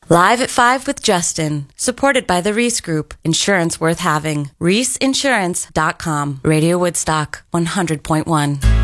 Live at 5 with Justin, supported by the Reese Group. Insurance worth having. ReeseInsurance.com. Radio Woodstock 100.1.